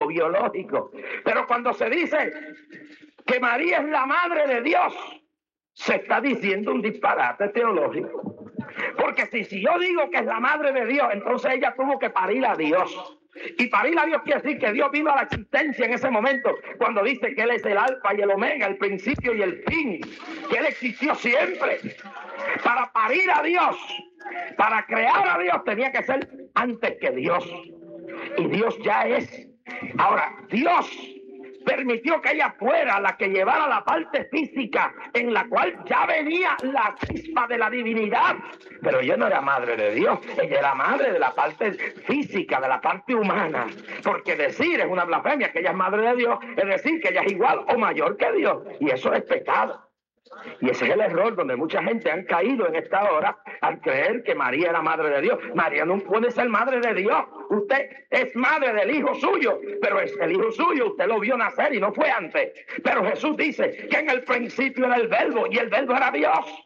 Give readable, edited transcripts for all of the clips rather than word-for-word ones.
biológico. Pero cuando se dice que María es la madre de Dios, se está diciendo un disparate teológico. Porque si yo digo que es la madre de Dios, entonces ella tuvo que parir a Dios. Y parir a Dios quiere decir que Dios vino a la existencia en ese momento, cuando dice que Él es el alfa y el omega, el principio y el fin, que Él existió siempre. Para parir a Dios, para crear a Dios, tenía que ser antes que Dios. Y Dios ya es. Ahora, Dios permitió que ella fuera la que llevara la parte física, en la cual ya venía la chispa de la divinidad. Pero ella no era madre de Dios, ella era madre de la parte física, de la parte humana. Porque decir es una blasfemia que ella es madre de Dios, es decir que ella es igual o mayor que Dios. Y eso es pecado. Y ese es el error donde mucha gente han caído en esta hora al creer que María era madre de Dios. María no puede ser madre de Dios. Usted es madre del hijo suyo, pero es el hijo suyo, usted lo vio nacer y no fue antes. Pero Jesús dice que en el principio era el verbo y el verbo era Dios.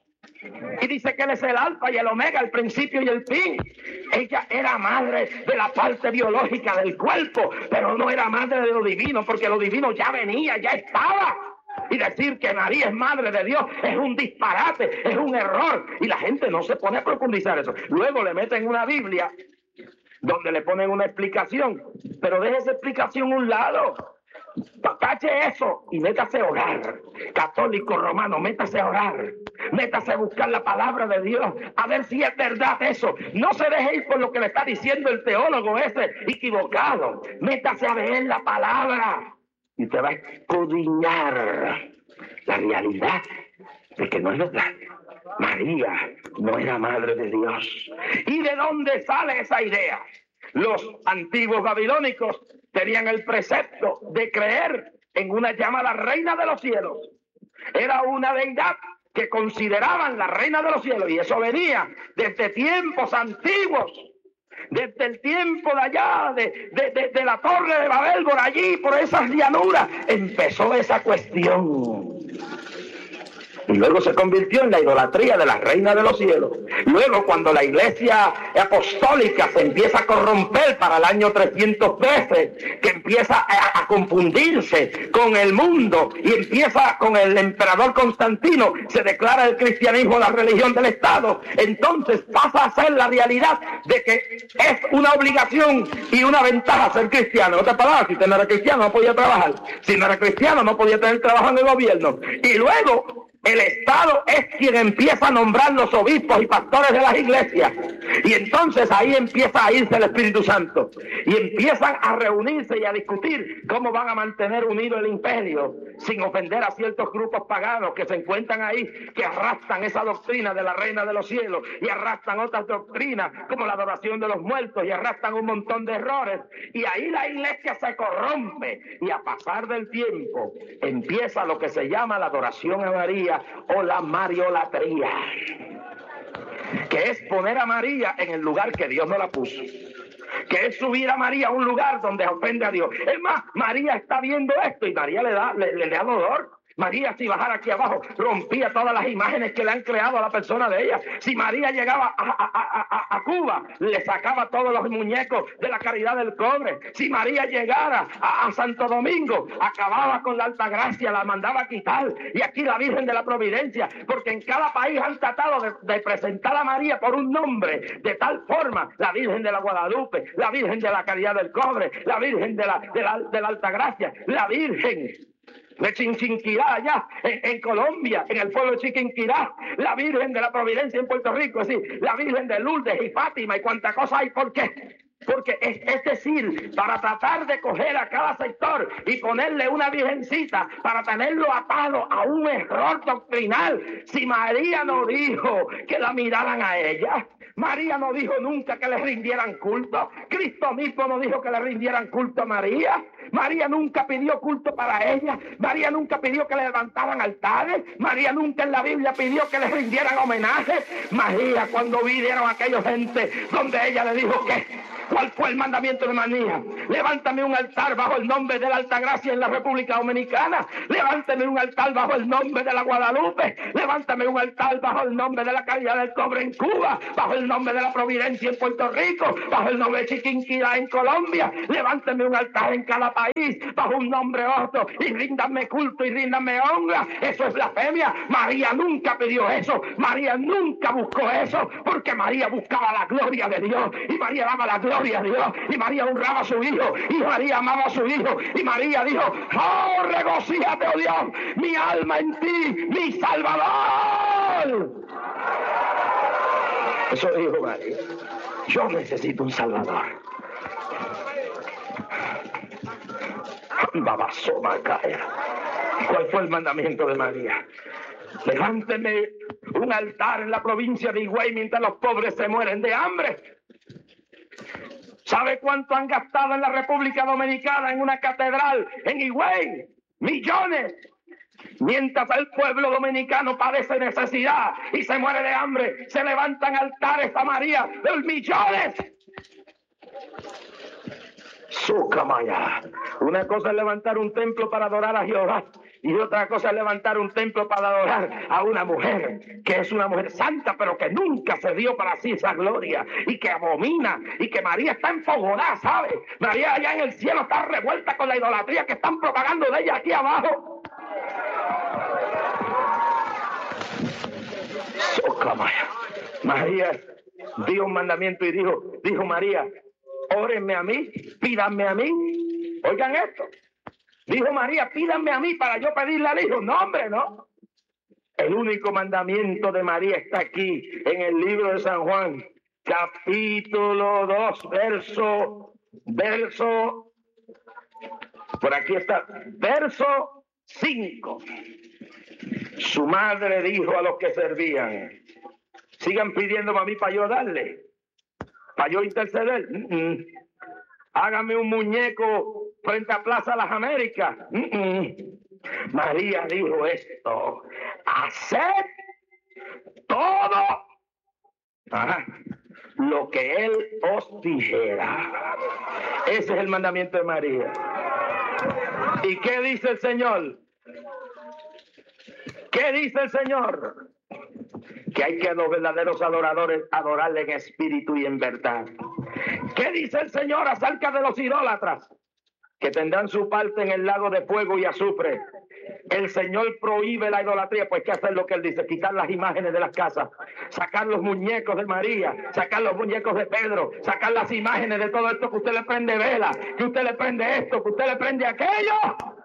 Y dice que Él es el alfa y el omega, el principio y el fin. Ella era madre de la parte biológica del cuerpo, pero no era madre de lo divino, porque lo divino ya venía, ya estaba. Y decir que María es madre de Dios es un disparate, es un error. Y la gente no se pone a profundizar eso. Luego le meten una Biblia donde le ponen una explicación. Pero deje esa explicación a un lado. Tache eso y métase a orar. Católico romano, métase a orar. Métase a buscar la palabra de Dios, a ver si es verdad eso. No se deje ir por lo que le está diciendo el teólogo ese equivocado. Métase a ver la palabra. Y te va a escudriñar la realidad de que no es verdad. María no era madre de Dios. ¿Y de dónde sale esa idea? Los antiguos babilónicos tenían el precepto de creer en una llamada reina de los cielos. Era una deidad que consideraban la reina de los cielos, y eso venía desde tiempos antiguos. Desde el tiempo de allá, de la torre de Babel, por allí, por esas llanuras, empezó esa cuestión. Y luego se convirtió en la idolatría de la reina de los cielos. Luego, cuando la iglesia apostólica se empieza a corromper para el año 313, que empieza a confundirse con el mundo y empieza con el emperador Constantino, se declara el cristianismo la religión del Estado. Entonces pasa a ser la realidad de que es una obligación y una ventaja ser cristiano. En otras palabras, si usted no era cristiano no podía trabajar. Si no era cristiano no podía tener trabajo en el gobierno. Y luego el Estado es quien empieza a nombrar los obispos y pastores de las iglesias. Y entonces ahí empieza a irse el Espíritu Santo. Y empiezan a reunirse y a discutir cómo van a mantener unido el imperio sin ofender a ciertos grupos paganos que se encuentran ahí, que arrastran esa doctrina de la reina de los cielos y arrastran otras doctrinas como la adoración de los muertos y arrastran un montón de errores. Y ahí la iglesia se corrompe y a pasar del tiempo empieza lo que se llama la adoración a María o la mariolatría, que es poner a María en el lugar que Dios no la puso, que es subir a María a un lugar donde ofende a Dios. Es más, María está viendo esto y María le da dolor. María, si bajara aquí abajo, rompía todas las imágenes que le han creado a la persona de ella. Si María llegaba a Cuba, le sacaba todos los muñecos de la Caridad del Cobre. Si María llegara a Santo Domingo, acababa con la Altagracia, la mandaba a quitar. Y aquí la Virgen de la Providencia, porque en cada país han tratado de presentar a María por un nombre, de tal forma, la Virgen de la Guadalupe, la Virgen de la Caridad del Cobre, la Virgen de la Altagracia, la Virgen de Chinquinquirá allá en Colombia, en el pueblo de Chiquinquirá, la Virgen de la Providencia en Puerto Rico, es decir, la Virgen de Lourdes y Fátima y cuánta cosa hay. ¿Por qué? Porque es decir, para tratar de coger a cada sector y ponerle una virgencita para tenerlo atado a un error doctrinal. Si María no dijo que la miraran a ella, María no dijo nunca que le rindieran culto, Cristo mismo no dijo que le rindieran culto a María, María nunca pidió culto para ella, María nunca pidió que le levantaran altares, María nunca en la Biblia pidió que le rindieran homenaje. María, cuando vinieron aquellos gente donde ella le dijo que ¿Cuál fue el mandamiento de María? Levántame un altar bajo el nombre de la Altagracia en la República Dominicana. Levántame un altar bajo el nombre de la Guadalupe. Levántame un altar bajo el nombre de la Caridad del Cobre en Cuba. Bajo el nombre de la Providencia en Puerto Rico. Bajo el nombre de Chiquinquirá en Colombia. Levántame un altar en cada país bajo un nombre otro y ríndame culto y ríndame honra. Eso es blasfemia. María nunca pidió eso. María nunca buscó eso, porque María buscaba la gloria de Dios y María daba la gloria a Dios y María honraba a su hijo y María amaba a su hijo y María dijo: oh, regocíjate, oh Dios, mi alma en ti, mi Salvador. Eso dijo María. Yo necesito un Salvador. ¿Cuál fue el mandamiento de María? Levánteme un altar en la provincia de Higüey mientras los pobres se mueren de hambre. ¿Sabe cuánto han gastado en la República Dominicana en una catedral en Higüey? Millones. Mientras el pueblo dominicano padece necesidad y se muere de hambre, se levantan altares a María de millones. Sucamaya. Una cosa es levantar un templo para adorar a Jehová y otra cosa es levantar un templo para adorar a una mujer que es una mujer santa, pero que nunca se dio para sí esa gloria y que abomina, y que María está enfogonada, ¿sabe? María allá en el cielo está revuelta con la idolatría que están propagando de ella aquí abajo. Sucamaya. María dio un mandamiento y dijo María: órenme a mí, pídanme a mí. Oigan esto. Dijo María: pídanme a mí para yo pedirle al hijo. No, hombre, no. El único mandamiento de María está aquí en el libro de San Juan, capítulo 2, verso, por aquí está, verso 5. Su madre dijo a los que servían: sigan pidiéndome a mí para yo darle, para yo interceder. Hágame un muñeco frente a Plaza Las Américas. María dijo esto: haced todo lo que Él os dijera. Ese es el mandamiento de María. ¿Y qué dice el Señor? ¿Qué dice el Señor? Que hay que a los verdaderos adoradores adorarle en espíritu y en verdad. ¿Qué dice el Señor acerca de los idólatras? Que tendrán su parte en el lago de fuego y azufre. El Señor prohíbe la idolatría, pues ¿qué hacer lo que Él dice? Quitar las imágenes de las casas, sacar los muñecos de María, sacar los muñecos de Pedro, sacar las imágenes de todo esto, que usted le prende vela, que usted le prende esto, que usted le prende aquello.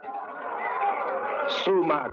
Suma.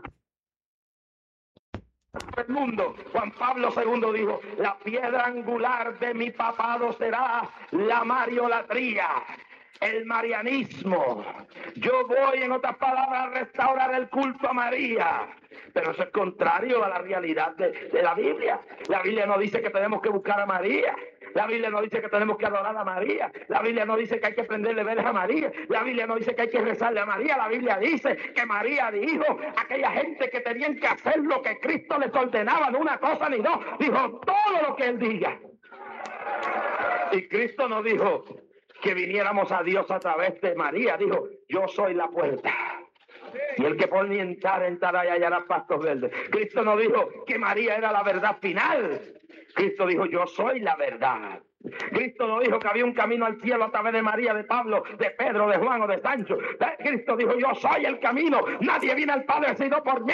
El mundo. Juan Pablo II dijo: la piedra angular de mi papado será la mariolatría, el marianismo. Yo voy, en otras palabras, a restaurar el culto a María. Pero eso es contrario a la realidad de la Biblia. La Biblia no dice que tenemos que buscar a María. La Biblia no dice que tenemos que adorar a María. La Biblia no dice que hay que prenderle velas a María. La Biblia no dice que hay que rezarle a María. La Biblia dice que María dijo a aquella gente que tenían que hacer lo que Cristo les ordenaba, no una cosa ni dos. Dijo todo lo que Él diga. Y Cristo no dijo que viniéramos a Dios a través de María. Dijo: yo soy la puerta. Y el que por mí entrará y hallará pastos verdes. Cristo no dijo que María era la verdad final. Cristo dijo: yo soy la verdad. Cristo no dijo que había un camino al cielo a través de María, de Pablo, de Pedro, de Juan o de Sancho. Cristo dijo: yo soy el camino. Nadie viene al Padre sino por mí.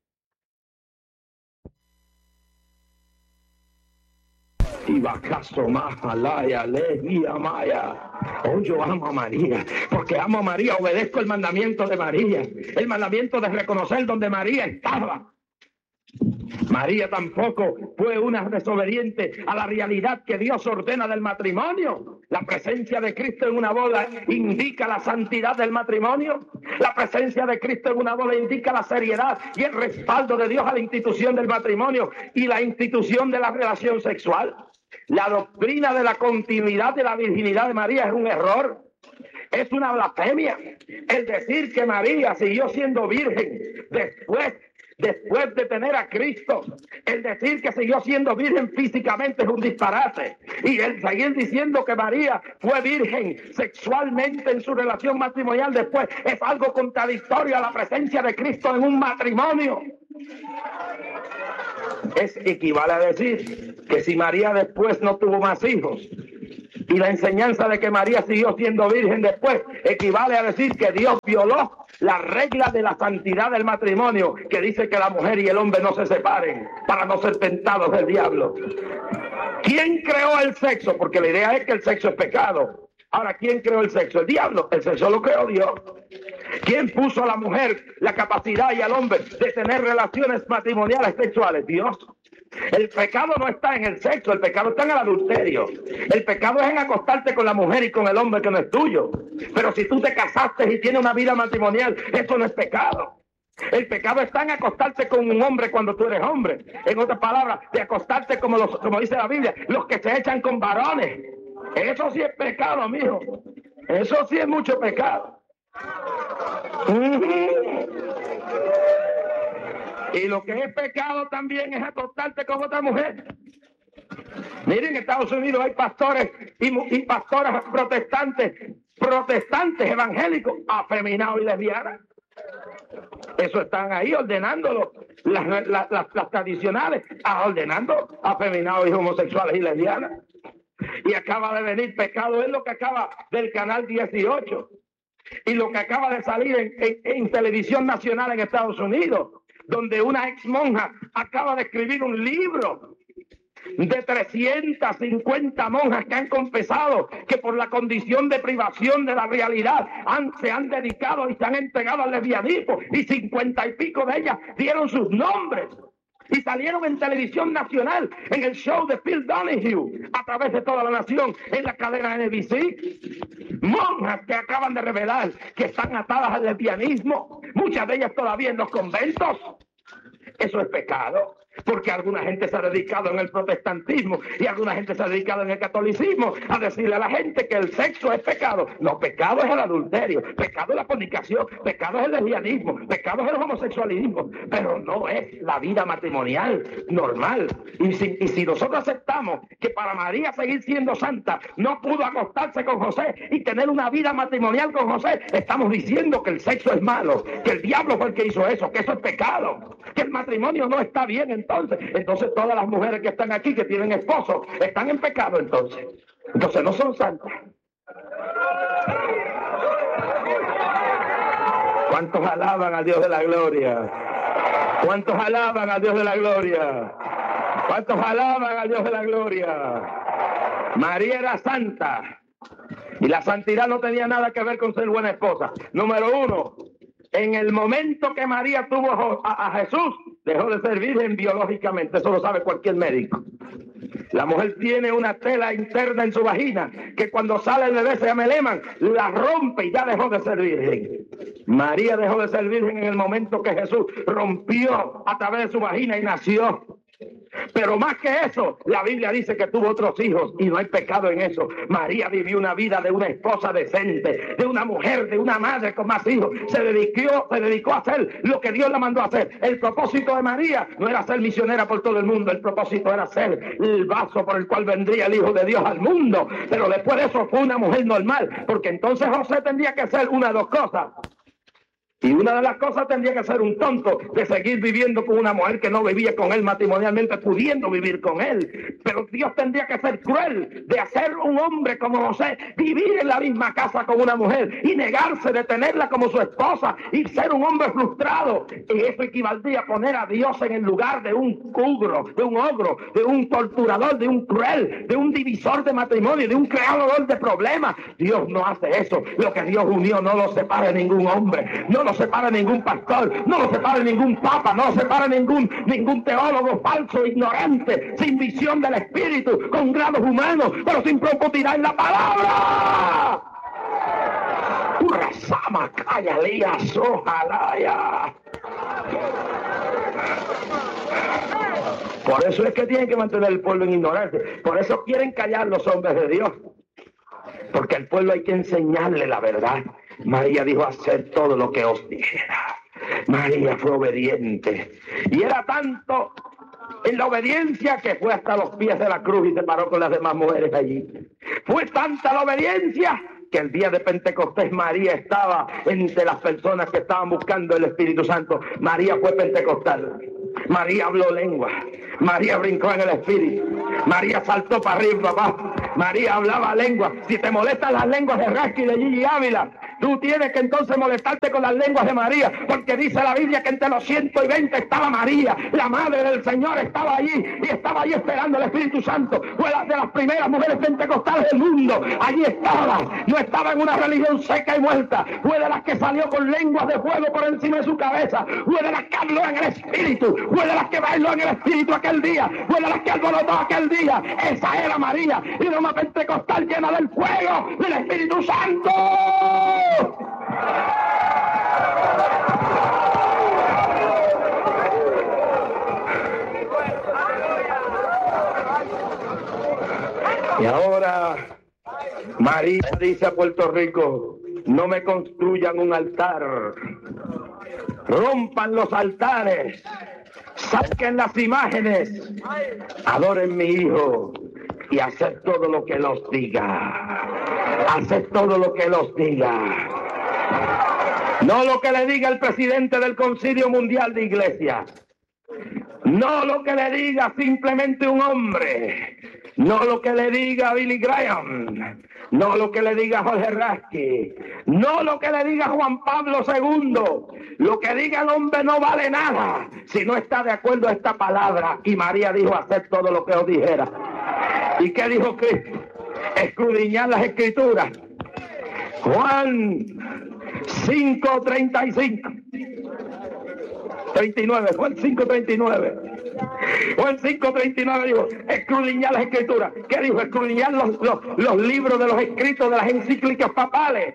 Y bacaso majalaya legia maya. Oh, yo amo a María, porque amo a María, obedezco el mandamiento de María, el mandamiento de reconocer donde María estaba. María tampoco fue una desobediente a la realidad que Dios ordena del matrimonio. La presencia de Cristo en una boda indica la santidad del matrimonio. La presencia de Cristo en una boda indica la seriedad y el respaldo de Dios a la institución del matrimonio y la institución de la relación sexual. La doctrina de la continuidad de la virginidad de María es un error. Es una blasfemia el decir que María siguió siendo virgen después después de tener a Cristo. El decir que siguió siendo virgen físicamente es un disparate. Y el seguir diciendo que María fue virgen sexualmente en su relación matrimonial después es algo contradictorio a la presencia de Cristo en un matrimonio. Equivale a decir que si María después no tuvo más hijos, y la enseñanza de que María siguió siendo virgen después, equivale a decir que Dios violó la regla de la santidad del matrimonio, que dice que la mujer y el hombre no se separen para no ser tentados del diablo. ¿Quién creó el sexo? Porque la idea es que el sexo es pecado. Ahora, ¿quién creó el sexo? El diablo. El sexo lo creó Dios. ¿Quién puso a la mujer la capacidad y al hombre de tener relaciones matrimoniales sexuales? Dios. El pecado no está en el sexo, el pecado está en el adulterio. El pecado es en acostarte con la mujer y con el hombre que no es tuyo. Pero si tú te casaste y tienes una vida matrimonial, eso no es pecado. El pecado está en acostarte con un hombre cuando tú eres hombre. En otras palabras, de acostarte como dice la Biblia, los que se echan con varones. Eso sí es pecado, mijo. Eso sí es mucho pecado. Y lo que es pecado también es acostarte con otra mujer. Miren, en Estados Unidos hay pastores y pastoras protestantes evangélicos, afeminados y lesbianas. Eso están ahí ordenándolo, las tradicionales, ordenando afeminados y homosexuales y lesbianas. Y acaba de venir pecado, es lo que acaba del canal 18 y lo que acaba de salir en televisión nacional en Estados Unidos, donde una ex monja acaba de escribir un libro de 350 monjas que han confesado que por la condición de privación de la realidad se han dedicado y se han entregado al lesbianismo, y 50 y pico de ellas dieron sus nombres y salieron en televisión nacional, en el show de Phil Donahue, a través de toda la nación, en la cadena NBC. Monjas que acaban de revelar que están atadas al lesbianismo, muchas de ellas todavía en los conventos. Eso es pecado, porque alguna gente se ha dedicado en el protestantismo y alguna gente se ha dedicado en el catolicismo a decirle a la gente que el sexo es pecado. No, pecado es el adulterio, pecado es la fornicación, pecado es el lesbianismo, pecado es el homosexualismo, pero no es la vida matrimonial normal. Y si nosotros aceptamos que para María seguir siendo santa no pudo acostarse con José y tener una vida matrimonial con José, estamos diciendo que el sexo es malo, que el diablo fue el que hizo eso, que eso es pecado, que el matrimonio no está bien. Entonces todas las mujeres que están aquí, que tienen esposo, están en pecado entonces no son santas. ¿Cuántos alaban a Dios de la gloria? ¿Cuántos alaban a Dios de la gloria? ¿Cuántos alaban a Dios de la gloria? María era santa y la santidad no tenía nada que ver con ser buena esposa. Número uno, en el momento que María tuvo a Jesús, dejó de ser virgen biológicamente. Eso lo sabe cualquier médico. La mujer tiene una tela interna en su vagina que cuando sale el bebé, se llama el éman, la rompe y ya dejó de ser virgen. María dejó de ser virgen en el momento que Jesús rompió a través de su vagina y nació. Pero más que eso, la Biblia dice que tuvo otros hijos y no hay pecado en eso. María vivió una vida de una esposa decente, de una mujer, de una madre con más hijos. Se dedicó a hacer lo que Dios la mandó a hacer. El propósito de María no era ser misionera por todo el mundo, el propósito era ser el vaso por el cual vendría el Hijo de Dios al mundo. Pero después de eso fue una mujer normal, porque entonces José tendría que hacer una de dos cosas. Y una de las cosas tendría que ser un tonto de seguir viviendo con una mujer que no vivía con él matrimonialmente, pudiendo vivir con él. Pero Dios tendría que ser cruel de hacer un hombre como José, vivir en la misma casa con una mujer y negarse de tenerla como su esposa y ser un hombre frustrado. Y eso equivaldría a poner a Dios en el lugar de un ogro, de un torturador, de un cruel, de un divisor de matrimonio, de un creador de problemas. Dios no hace eso. Lo que Dios unió no lo separa ningún hombre, no lo separa ningún pastor, no lo separa ningún papa, no lo separa ningún teólogo falso, ignorante, sin visión del espíritu, con grados humanos, pero sin profundidad en la palabra. Urrasama, calla, lía, sojalaya. Por eso es que tienen que mantener el pueblo en ignorancia. Por eso quieren callar los hombres de Dios. Porque al pueblo hay que enseñarle la verdad. María dijo: hacer todo lo que os dijera. María fue obediente. Y era tanto en la obediencia que fue hasta los pies de la cruz y se paró con las demás mujeres allí. Fue tanta la obediencia que el día de Pentecostés María estaba entre las personas que estaban buscando el Espíritu Santo. María fue pentecostal. María habló lengua. María brincó en el Espíritu. María saltó para arriba, papá. María hablaba lengua. Si te molestan las lenguas de Rasky y de Gigi Ávila, tú tienes que entonces molestarte con las lenguas de María, porque dice la Biblia que entre los 120 estaba María, la madre del Señor estaba allí, y estaba allí esperando el Espíritu Santo. Fue de las primeras mujeres pentecostales del mundo. Allí estaba, no estaba en una religión seca y muerta. Fue de las que salió con lenguas de fuego por encima de su cabeza. Fue de las que habló en el Espíritu. Fue de las que bailó en el Espíritu aquel día. Fue de las que alborotó aquel día. Esa era María, y era una pentecostal llena del fuego del Espíritu Santo. Y ahora María dice a Puerto Rico: no me construyan un altar, rompan los altares, saquen las imágenes, adoren mi hijo y haced todo lo que los diga. Haced todo lo que los diga. No lo que le diga el presidente del Concilio Mundial de Iglesias. No lo que le diga simplemente un hombre. No lo que le diga Billy Graham. No lo que le diga Jorge Rasky. No lo que le diga Juan Pablo II. Lo que diga el hombre no vale nada si no está de acuerdo a esta palabra. Y María dijo: haced todo lo que os dijera. ¿Y qué dijo Cristo? Escudriñar las Escrituras. Juan 5:35. 39, Juan 5:39. Juan 5:39 dijo: escudriñar las Escrituras. ¿Qué dijo? Escudriñar los libros de los escritos de las encíclicas papales.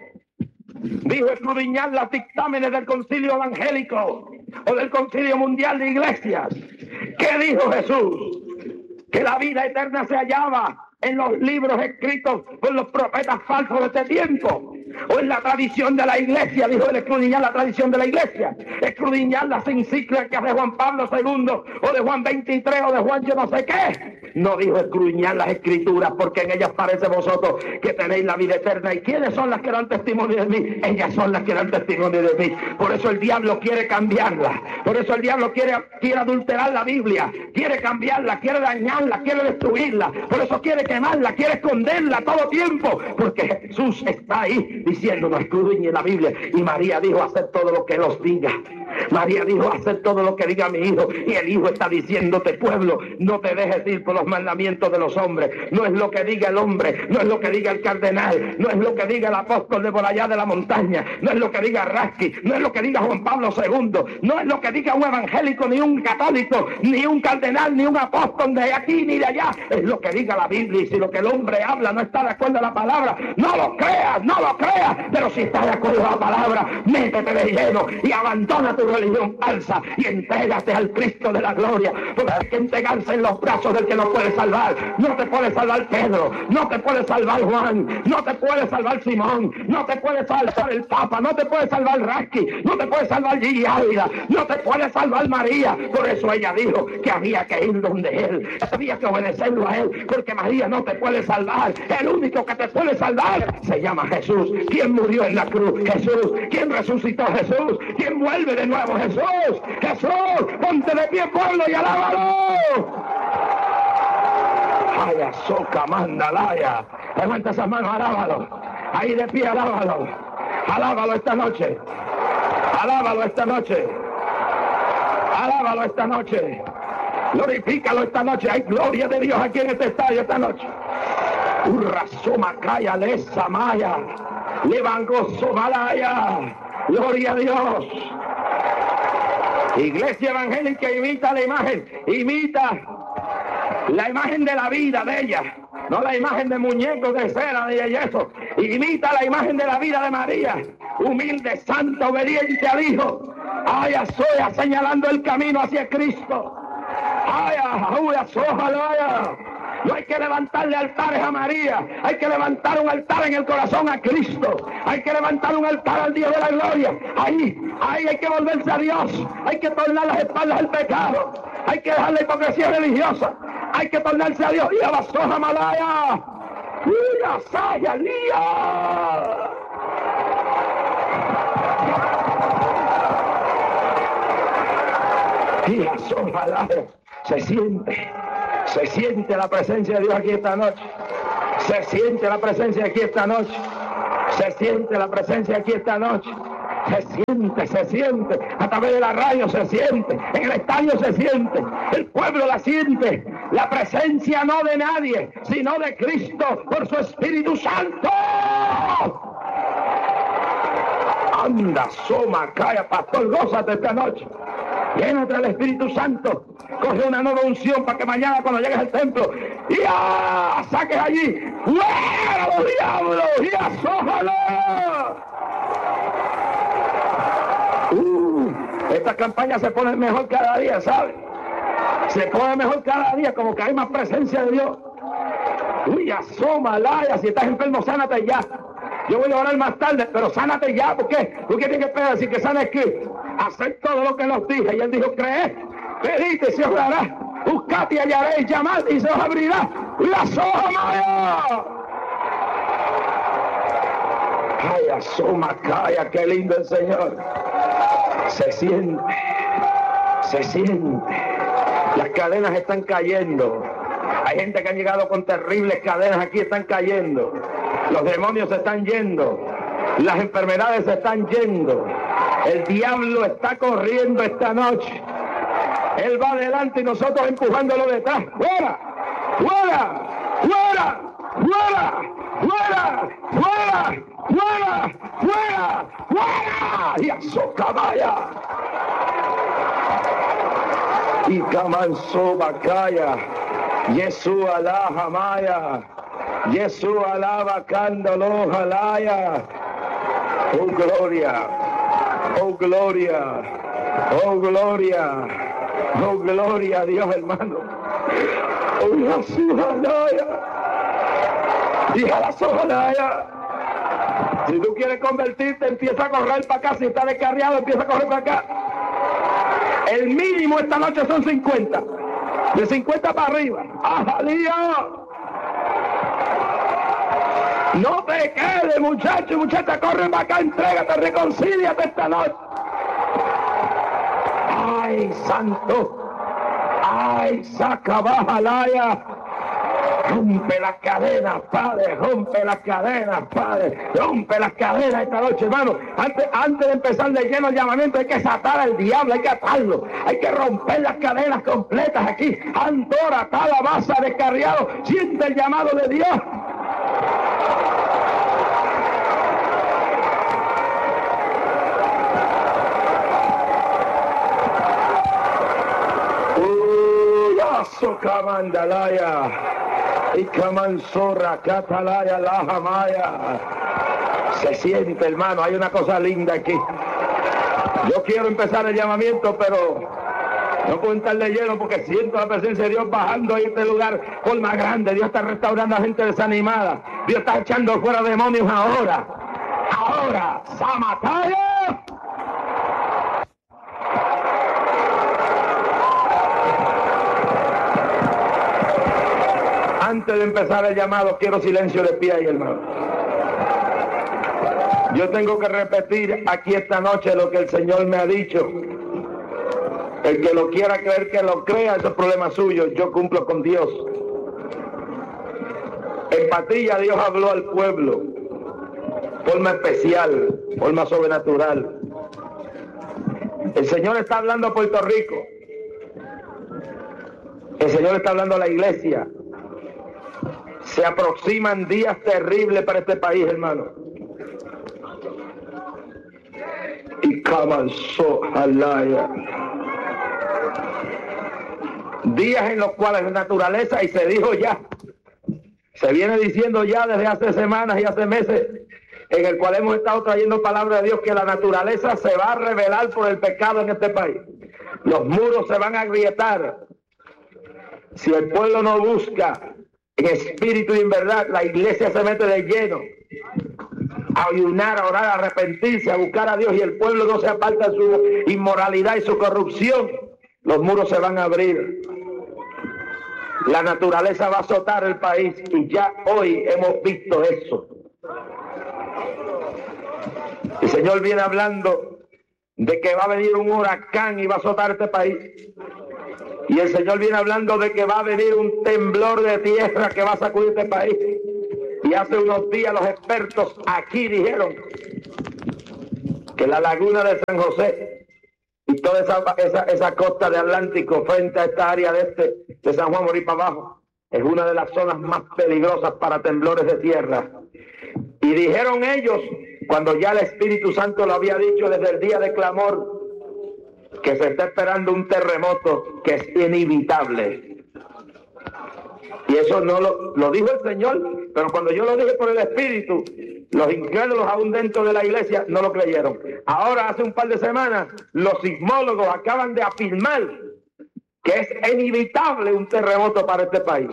Dijo: escudriñar los dictámenes del Concilio Evangélico o del Concilio Mundial de Iglesias. ¿Qué dijo Jesús? Que la vida eterna se hallaba en los libros escritos por los profetas falsos de este tiempo, o en la tradición de la iglesia. Dijo él: escudriñar la tradición de la iglesia, escudriñar las encíclicas de Juan Pablo II, o de Juan 23, o de Juan yo no sé qué. No dijo escudriñar las Escrituras, porque en ellas parece vosotros que tenéis la vida eterna. ¿Y quiénes son las que dan testimonio de mí? Ellas son las que dan testimonio de mí. Por eso el diablo quiere cambiarla. Por eso el diablo quiere adulterar la Biblia, quiere cambiarla, quiere dañarla, quiere destruirla. Por eso quiere quemarla, quiere esconderla todo tiempo, porque Jesús está ahí diciendo: no escudriñen la Biblia. Y María dijo: haced todo lo que los diga. María dijo: haced todo lo que diga mi hijo. Y el hijo está diciéndote: pueblo, no te dejes ir por los mandamientos de los hombres. No es lo que diga el hombre, no es lo que diga el cardenal, no es lo que diga el apóstol de por allá de la montaña, no es lo que diga Rasky, no es lo que diga Juan Pablo II, no es lo que diga un evangélico, ni un católico, ni un cardenal, ni un apóstol de aquí ni de allá. Es lo que diga la Biblia. Y si lo que el hombre habla no está de acuerdo a la palabra, no lo creas, no lo creas. Pero si está de acuerdo a la palabra, métete de lleno y abandona tu religión falsa y entrégate al Cristo de la gloria, porque hay que entregarse en los brazos del que nos puede salvar. No te puede salvar Pedro, no te puede salvar Juan, no te puede salvar Simón, no te puede salvar el Papa, no te puede salvar Rasky, no te puede salvar Gigi Ávila, no te puede salvar María. Por eso ella dijo que había que ir donde él, había que obedecerlo a él, porque María no te puede salvar. El único que te puede salvar se llama Jesús. ¿Quién murió en la cruz? Jesús. ¿Quién resucitó? Jesús. ¿Quién vuelve de nuevo? Jesús. Jesús. Ponte de pie, pueblo, y alábalo. Ay, azoka, mandalaya. Levanta esas manos, alábalo. Ahí de pie, alábalo. Alábalo esta noche. Alábalo esta noche. Alábalo esta noche. Glorifícalo esta noche. Hay gloria de Dios aquí en este estadio esta noche. Urrasomakaya lesa maya. Levangosomalaya. Gloria a Dios. Iglesia evangélica, imita la imagen. Imita la imagen de la vida de ella. No la imagen de muñecos de cera ni de yeso. Imita la imagen de la vida de María. Humilde, santa, obediente al Hijo. Ay, soya, señalando el camino hacia Cristo. Ay, No hay que levantarle altares a María, hay que levantar un altar en el corazón a Cristo, hay que levantar un altar al Dios de la gloria. Ahí hay que volverse a Dios, hay que tornar las espaldas al pecado, hay que dejar la hipocresía religiosa, hay que tornarse a Dios. Y a la soja malaya, y la saya lía. Y la soja malaya, se siente la presencia de Dios aquí esta noche. Se siente la presencia aquí esta noche. Se siente la presencia aquí esta noche. Se siente. A través de la radio se siente. En el estadio se siente. El pueblo la siente. La presencia no de nadie, sino de Cristo por su Espíritu Santo. Anda, soma, calla, pastor, gózate esta noche. Llénate del Espíritu Santo. Coge una nueva unción para que mañana cuando llegues al templo ¡ya! Saques allí ¡fuera los diablos! ¡Ya, sójalo! Esta campaña se pone mejor cada día, ¿sabes? Se pone mejor cada día, como que hay más presencia de Dios. Uy, asómala, si estás enfermo, sánate ya. Yo voy a orar más tarde, pero sánate ya. ¿Por qué? ¿Por qué tienes que esperar? Decir que sanes que hacer todo lo que nos dije. Y él dijo, creed, pedid y se os dará. Buscad y hallaréis, llamad y se os abrirá. ¡La soja maya! ¡Ay, asoma, calla! ¡Qué lindo el Señor! Se siente. Las cadenas están cayendo. Hay gente que han llegado con terribles cadenas aquí, están cayendo. Los demonios se están yendo. Las enfermedades se están yendo. El diablo está corriendo esta noche. Él va adelante y nosotros empujándolo detrás. ¡Fuera! ¡Fuera! ¡Fuera! ¡Fuera! ¡Fuera! ¡Fuera! ¡Fuera! ¡Fuera! ¡Fuera! ¡Y a socabaya! Y camanso bacaya. Jesús alaja maya. Jesús alaba cándolo jalaya. Oh gloria. Oh gloria. Oh gloria. Oh gloria a Dios, hermano. Oh Jesús alaya. Hija la sojalaya. Si tú quieres convertirte, empieza a correr para acá. Si está descarriado, empieza a correr para acá. El mínimo esta noche son 50. De 50 para arriba. ¡Ajalía! No te quedes, muchacho y muchacha, corre para acá, entrégate, reconcíliate esta noche. ¡Ay, santo! ¡Ay, saca, bajalaya! Rompe las cadenas, Padre, rompe las cadenas, Padre, rompe las cadenas esta noche, hermano. Antes de empezar de lleno el llamamiento hay que desatar al diablo, hay que atarlo, hay que romper las cadenas completas aquí. Andora, calabaza, descarriado, siente el llamado de Dios. Socamandalaya y Camanzorra Catalaya Lajamaya. Se siente, hermano, hay una cosa linda aquí. Yo quiero empezar el llamamiento, pero no puedo estar de lleno porque siento la presencia de Dios bajando ahí este lugar por más grande. Dios está restaurando a gente desanimada. Dios está echando fuera demonios ahora. Ahora, Samataya. Antes de empezar el llamado, quiero silencio de pie ahí, hermano. Yo tengo que repetir aquí esta noche lo que el Señor me ha dicho. El que lo quiera creer, que lo crea, eso es problema suyo. Yo cumplo con Dios. En Patilla Dios habló al pueblo. Forma especial, forma sobrenatural. El Señor está hablando a Puerto Rico. El Señor está hablando a la iglesia. Se aproximan días terribles para este país, hermano. Y Camanso Alaya. Días en los cuales la naturaleza, y se dijo ya, se viene diciendo ya desde hace semanas y hace meses, en el cual hemos estado trayendo palabra de Dios, que la naturaleza se va a rebelar por el pecado en este país. Los muros se van a agrietar. Si el pueblo no busca en espíritu y en verdad, la iglesia se mete de lleno a ayunar, a orar, a arrepentirse, a buscar a Dios, y el pueblo no se aparta de su inmoralidad y su corrupción, los muros se van a abrir. La naturaleza va a azotar el país, y ya hoy hemos visto eso. El Señor viene hablando de que va a venir un huracán y va a azotar este país. Y el Señor viene hablando de que va a venir un temblor de tierra que va a sacudir este país. Y hace unos días los expertos aquí dijeron que la laguna de San José y toda esa costa de Atlántico frente a esta área de San Juan, morir para abajo, es una de las zonas más peligrosas para temblores de tierra. Y dijeron ellos, cuando ya el Espíritu Santo lo había dicho desde el día de clamor, que se está esperando un terremoto que es inevitable. Y eso no lo dijo el Señor, pero cuando yo lo dije por el Espíritu, los incrédulos aún dentro de la iglesia no lo creyeron. Ahora, hace un par de semanas, los sismólogos acaban de afirmar que es inevitable un terremoto para este país.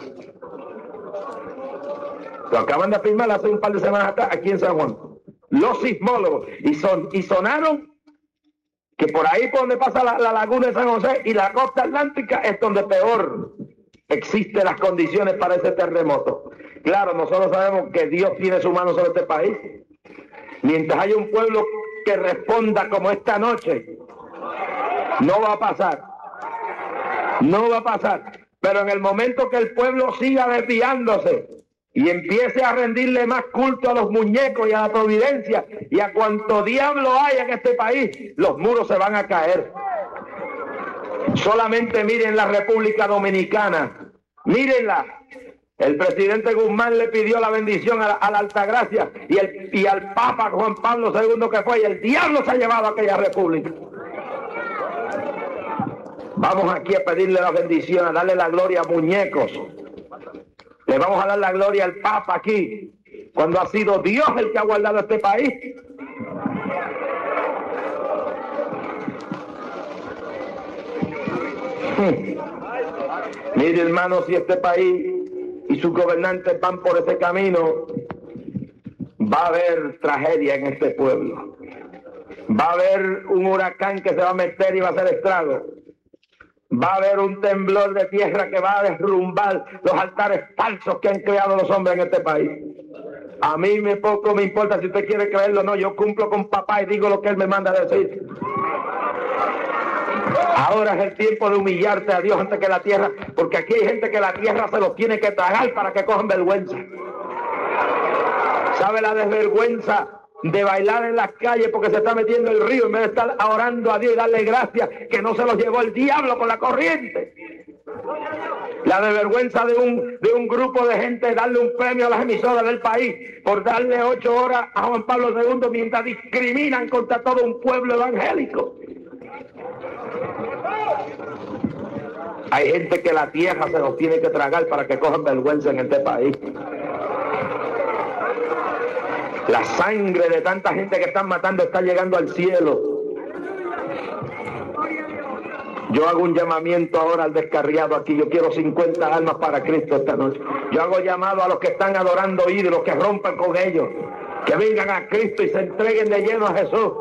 Lo acaban de afirmar hace un par de semanas atrás aquí en San Juan. Los sismólogos. Y sonaron que por ahí por donde pasa la laguna de San José y la costa atlántica es donde peor existen las condiciones para ese terremoto. Claro, nosotros sabemos que Dios tiene su mano sobre este país. Mientras haya un pueblo que responda como esta noche, no va a pasar. No va a pasar. Pero en el momento que el pueblo siga desviándose y empiece a rendirle más culto a los muñecos y a la providencia y a cuanto diablo haya en este país, los muros se van a caer. Solamente miren la República Dominicana, mírenla. El presidente Guzmán le pidió la bendición a la Altagracia y al Papa Juan Pablo II que fue, y el diablo se ha llevado a aquella república. Vamos aquí a pedirle la bendición, a darle la gloria a muñecos. Le vamos a dar la gloria al Papa aquí, cuando ha sido Dios el que ha guardado este país. Mire, hermano, si este país y sus gobernantes van por ese camino, va a haber tragedia en este pueblo. Va a haber un huracán que se va a meter y va a hacer estrago. Va a haber un temblor de tierra que va a derrumbar los altares falsos que han creado los hombres en este país. A mí poco me importa si usted quiere creerlo o no. Yo cumplo con papá y digo lo que él me manda a decir. Ahora es el tiempo de humillarte a Dios antes que la tierra, porque aquí hay gente que la tierra se los tiene que tragar para que cojan vergüenza. ¿Sabe la desvergüenza de bailar en las calles porque se está metiendo el río en vez de estar orando a Dios y darle gracias que no se los llevó el diablo con la corriente? La desvergüenza de un grupo de gente darle un premio a las emisoras del país por darle 8 horas a Juan Pablo II mientras discriminan contra todo un pueblo evangélico. Hay gente que la tierra se los tiene que tragar para que cojan vergüenza en este país. La sangre de tanta gente que están matando está llegando al cielo. Yo hago un llamamiento ahora al descarriado aquí. Yo quiero 50 almas para Cristo esta noche. Yo hago llamado a los que están adorando ídolos, que rompan con ellos, que vengan a Cristo y se entreguen de lleno a Jesús.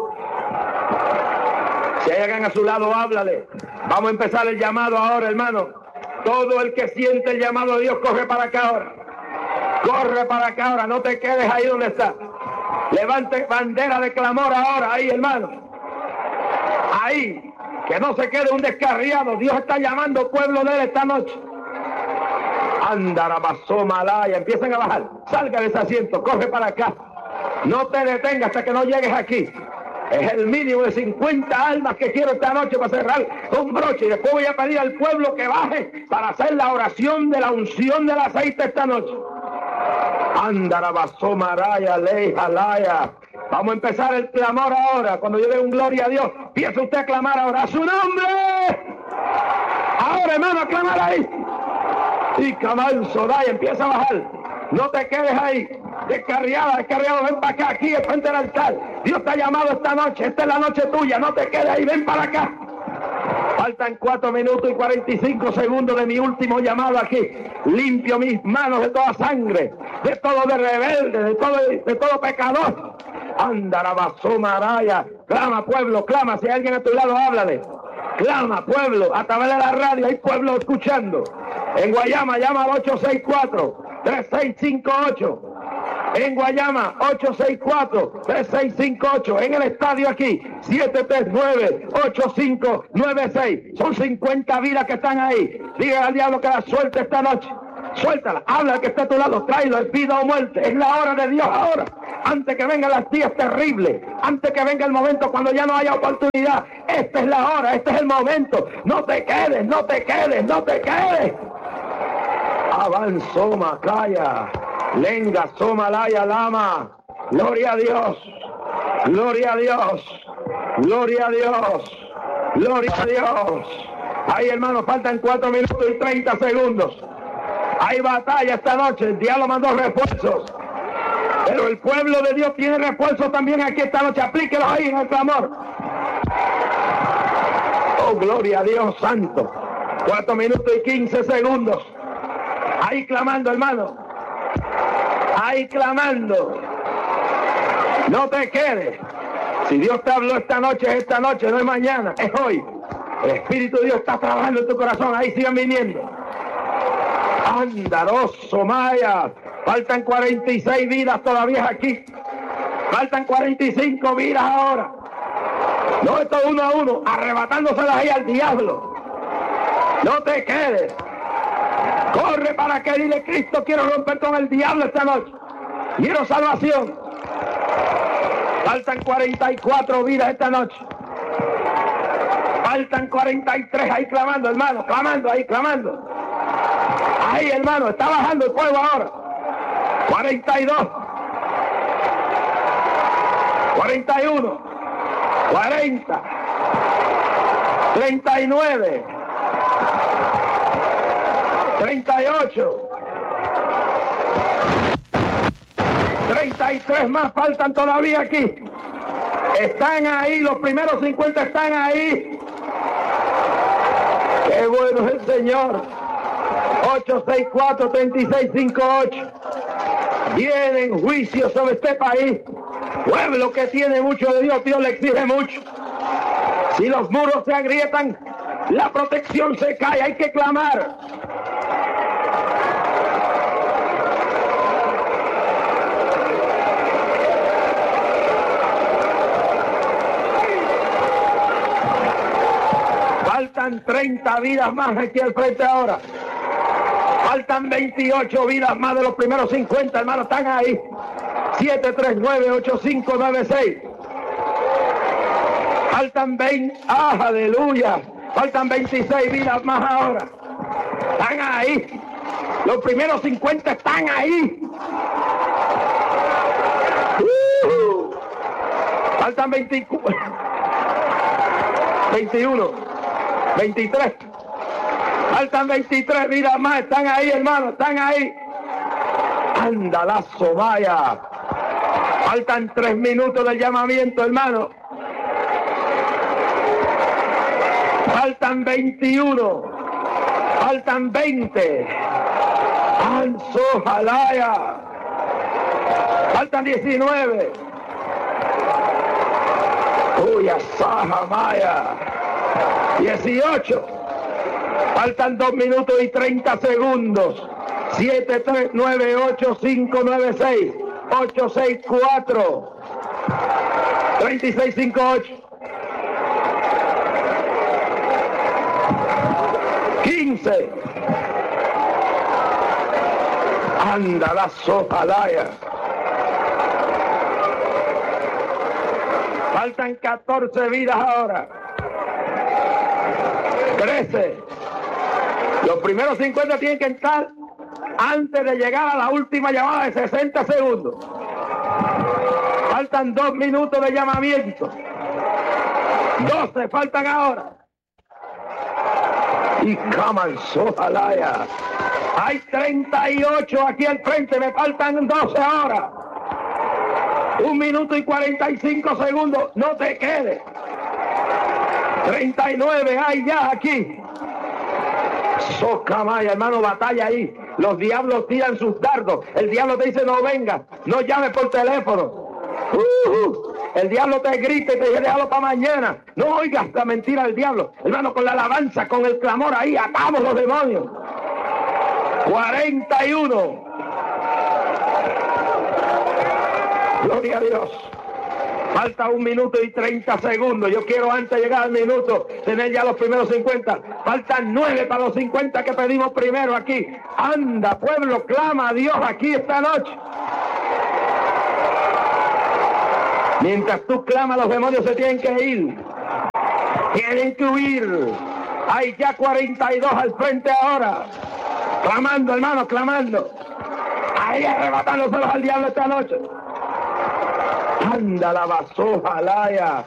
Si hay alguien a su lado, háblale. Vamos a empezar el llamado ahora, hermano. Todo el que siente el llamado de Dios, corre para acá ahora. Corre para acá ahora, no te quedes ahí donde estás. Levante bandera de clamor ahora, ahí, hermano. Ahí, que no se quede un descarriado. Dios está llamando pueblo de él esta noche. Andarabasó Malaya, empiecen a bajar. Salga de ese asiento, corre para acá. No te detengas hasta que no llegues aquí. Es el mínimo de 50 almas que quiero esta noche para cerrar un broche. Y después voy a pedir al pueblo que baje para hacer la oración de la unción del aceite esta noche. Andarabasó Maraya, Ley, Jalaya. Vamos a empezar el clamor ahora. Cuando yo dé un gloria a Dios, empieza usted a clamar ahora. ¡A su nombre! Ahora, hermano, a clamar ahí. Y Camal Sodaya, empieza a bajar. No te quedes ahí. Descarriado, ven para acá, aquí frente al altar. Dios te ha llamado esta noche, esta es la noche tuya, no te quedes ahí, ven para acá. Faltan 4 minutos y 45 segundos de mi último llamado aquí. Limpio mis manos de toda sangre, de todo de rebelde, de todo pecador. Anda, Maraya. Clama, pueblo, clama. Si hay alguien a tu lado, háblale. Clama, pueblo, a través de la radio hay pueblo escuchando. En Guayama, llama al 864-3658. En Guayama, 864-3658. En el estadio aquí, 739-8596. Son 50 vidas que están ahí. Dígale al diablo que la suelte esta noche. Suéltala, habla al que está a tu lado, tráelo, es vida o muerte. Es la hora de Dios ahora. Antes que vengan las días terribles, antes que venga el momento cuando ya no haya oportunidad. Esta es la hora, este es el momento. No te quedes, no te quedes, no te quedes. Avanzó Macaya, Lenga, Somalaya, Lama. Gloria a Dios, gloria a Dios, gloria a Dios, gloria a Dios. Ahí, hermano, faltan 4 minutos y 30 segundos. Hay batalla esta noche, el diablo mandó refuerzos. Pero el pueblo de Dios tiene refuerzos también aquí esta noche. Aplíquelos ahí en el clamor. Oh, gloria a Dios santo. 4 minutos y 15 segundos. Ahí clamando, hermano. Ahí clamando. No te quedes. Si Dios te habló esta noche, es esta noche, no es mañana, es hoy. El Espíritu de Dios está trabajando en tu corazón. Ahí sigan viniendo. Andaroso Maya. Faltan 46 vidas todavía aquí. Faltan 45 vidas ahora. No, esto uno a uno, arrebatándoselas ahí al diablo. No te quedes. Corre para que dile: Cristo, quiero romper con el diablo esta noche. Quiero salvación. Faltan 44 vidas esta noche. Faltan 43 ahí clamando, hermano. Clamando ahí, clamando. Ahí, hermano, está bajando el fuego ahora. 42. 41. 40. 39. 38. 33 más faltan todavía aquí. Están ahí, los primeros 50 están ahí. Qué bueno es el Señor. 864-3658. Vienen juicios sobre este país. Pueblo que tiene mucho de Dios, Dios le exige mucho. Si los muros se agrietan, la protección se cae, hay que clamar. Faltan 30 vidas más aquí al frente ahora. Faltan 28 vidas más de los primeros 50, hermanos, están ahí. 739-8596. Faltan 20, aleluya. Faltan 26 vidas más ahora. Están ahí. Los primeros 50 están ahí. Faltan 24, 21, 23. Faltan 23 vidas más, están ahí, hermano, están ahí. Andalazo, vaya. Faltan 3 minutos del llamamiento, hermano. Faltan 21. Faltan 20. Anzo, jalaya. Faltan 19. Uy, asaja, maya. 18. Faltan 2 minutos y 30 segundos. 739-8596. 864 3658. 15. Anda la sojalaya. Faltan 14 vidas ahora. 13. Los primeros 50 tienen que entrar antes de llegar a la última llamada de 60 segundos. Faltan 2 minutos de llamamiento. 12 faltan ahora. Y Camanzó Jalaya. Hay 38 aquí al frente, me faltan 12 ahora. 1 minuto y 45 segundos. No te quedes. 39, hay ya aquí. Socamaya, hermano, batalla ahí. Los diablos tiran sus dardos. El diablo te dice, no venga, no llames por teléfono. El diablo te grita y te dice, déjalo para mañana. No oigas la mentira del diablo. Hermano, con la alabanza, con el clamor ahí, atamos los demonios. 41. Gloria a Dios. Falta 1 minuto y 30 segundos. Yo quiero antes de llegar al minuto tener ya los primeros 50. Faltan 9 para los 50 que pedimos primero aquí. Anda, pueblo, clama a Dios aquí esta noche. Mientras tú clamas, los demonios se tienen que ir. Tienen que huir. Hay ya 42 al frente ahora. Clamando, hermano, clamando. Ahí arrebatándoselos al diablo esta noche. Anda la basoja, Laya.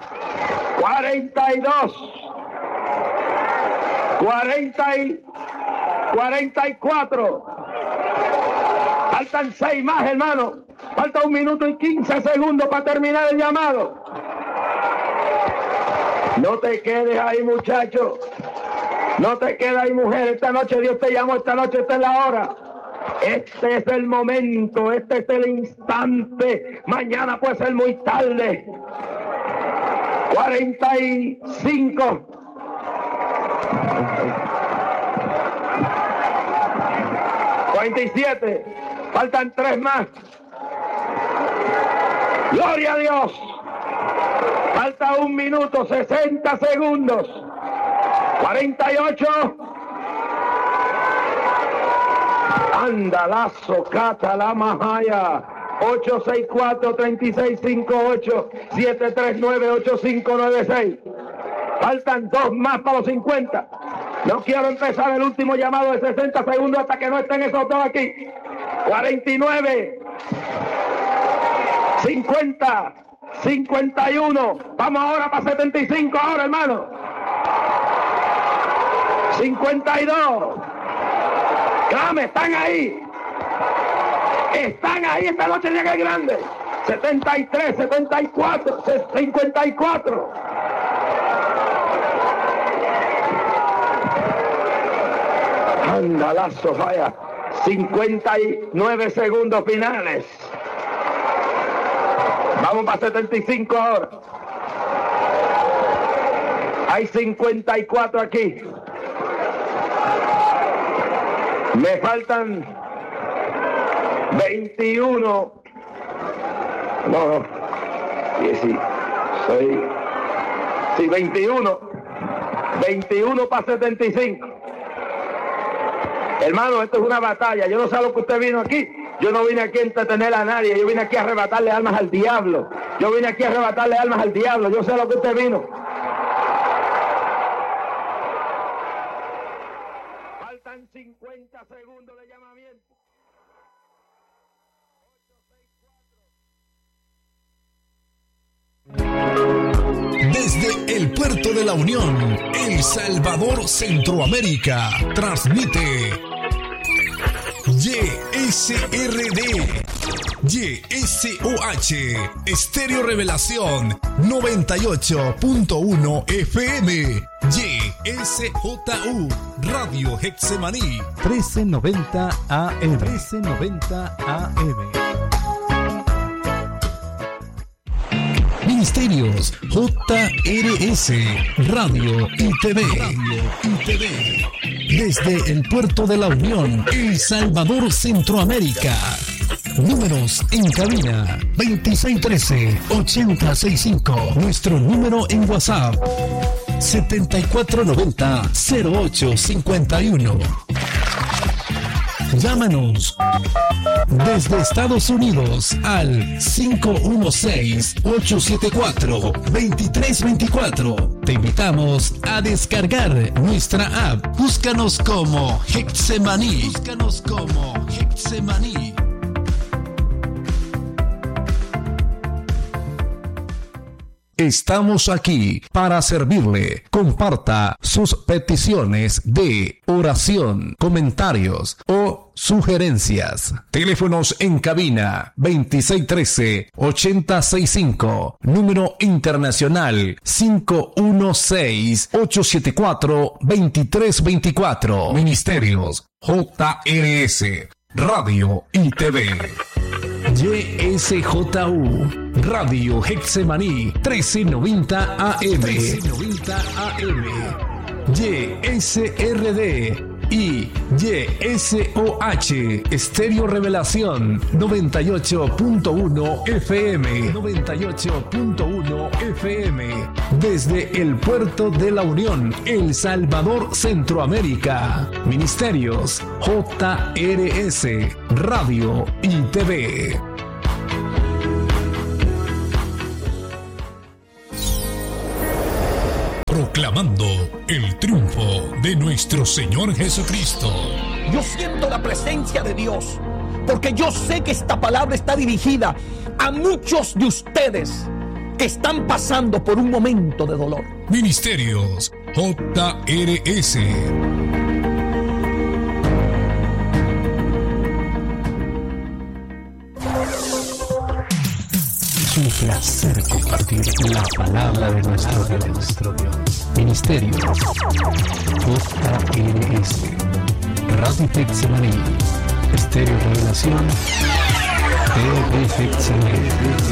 42. 44. Faltan 6 más, hermano. Falta 1 minuto y 15 segundos para terminar el llamado. No te quedes ahí, muchacho. No te quedes ahí, mujer. Esta noche Dios te llamó, esta noche esta es la hora. Este es el momento, este es el instante. Mañana puede ser muy tarde. 45. 47. Faltan 3 más. Gloria a Dios. Falta 1 minuto, 60 segundos. 48. Anda la socata, la majaya. 864-3658-739-8596. Faltan 2 más para los 50. No quiero empezar el último llamado de 60 segundos hasta que no estén esos dos aquí. 49. 50. 51. Vamos ahora para 75 ahora, hermano. 52. Clame, están ahí. Están ahí, esta noche llega el grande. 73, 74, 54. Anda, lazo, vaya. 59 segundos finales. Vamos para 75 ahora. Hay 54 aquí. Me faltan 21. No, 16. Sí, 21. 21 para 75. Hermano, esto es una batalla. Yo no sé a lo que usted vino aquí. Yo no vine aquí a entretener a nadie. Yo vine aquí a arrebatarle almas al diablo. Yo vine aquí a arrebatarle almas al diablo. Yo sé a lo que usted vino. Faltan 50 segundos de llamamiento. Desde el Puerto de la Unión, El Salvador, Centroamérica, transmite YSRD, YSOH, Estéreo Revelación, 98.1 FM, YSJU, Radio Hexemaní, 1390 AM, 1390 AM. Ministerios JRS, Radio y TV. Desde el Puerto de la Unión, El Salvador, Centroamérica. Números en cabina 2613-8065. Nuestro número en WhatsApp 7490-0851. Llámanos desde Estados Unidos al 516-874-2324. Te invitamos a descargar nuestra app. Búscanos como Hexemaní. Estamos aquí para servirle. Comparta sus peticiones de oración, comentarios o sugerencias. Teléfonos en cabina 2613-8065. Número internacional 516-874-2324. Ministerios JRS, Radio y TV. YSJU, Radio Getsemaní 1390 AM. 1390 AM. YSRD y YSOH, Estéreo Revelación 98.1 FM. 98.1 FM. Desde el Puerto de la Unión, El Salvador, Centroamérica. Ministerios JRS, Radio y TV. Proclamando el triunfo de nuestro Señor Jesucristo. Yo siento la presencia de Dios, porque yo sé que esta palabra está dirigida a muchos de ustedes que están pasando por un momento de dolor. Ministerios JRS. Es un placer compartir la palabra de nuestro Dios. Ministerio JRS, Radio Getsemaní, Estéreo Revelación, TV Getsemaní.